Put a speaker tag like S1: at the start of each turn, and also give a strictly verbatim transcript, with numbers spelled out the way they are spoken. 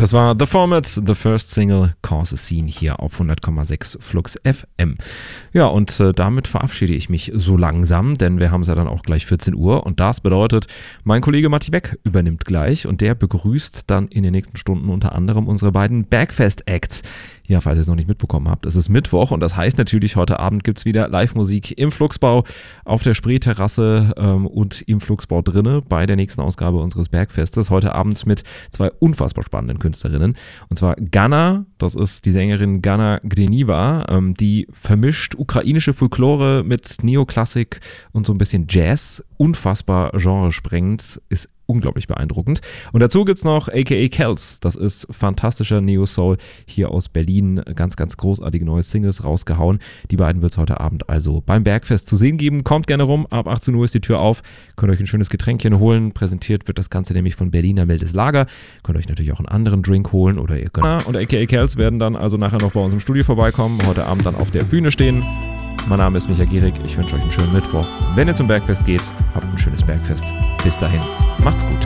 S1: Das war The Format, the first single, Cause a Scene hier auf hundert Komma sechs Flux F M. Ja, und äh, damit verabschiede ich mich so langsam, denn wir haben es ja dann auch gleich vierzehn Uhr und das bedeutet, mein Kollege Matti Beck übernimmt gleich und der begrüßt dann in den nächsten Stunden unter anderem unsere beiden Bergfest-Acts. Ja, falls ihr es noch nicht mitbekommen habt, es ist Mittwoch und das heißt natürlich, heute Abend gibt es wieder Live-Musik im Flugsbau, auf der Spreeterrasse ähm, und im Flugsbau drinne bei der nächsten Ausgabe unseres Bergfestes. Heute Abend mit zwei unfassbar spannenden Künstlerinnen. Und zwar Gana, das ist die Sängerin Gana Gdeniva, ähm, die vermischt ukrainische Folklore mit Neoklassik und so ein bisschen Jazz. Unfassbar genresprengend, ist unglaublich beeindruckend. Und dazu gibt es noch A K A Kels. Das ist fantastischer Neo-Soul hier aus Berlin. Ganz, ganz großartige neue Singles rausgehauen. Die beiden wird es heute Abend also beim Bergfest zu sehen geben. Kommt gerne rum. Ab achtzehn Uhr ist die Tür auf. Könnt euch ein schönes Getränkchen holen. Präsentiert wird das Ganze nämlich von Berliner Mildes Lager. Könnt euch natürlich auch einen anderen Drink holen oder ihr könnt. Und A K A Kels werden dann also nachher noch bei uns im Studio vorbeikommen. Heute Abend dann auf der Bühne stehen. Mein Name ist Micha Gierig. Ich wünsche euch einen schönen Mittwoch. Wenn ihr zum Bergfest geht, habt ein schönes Bergfest. Bis dahin. Macht's gut.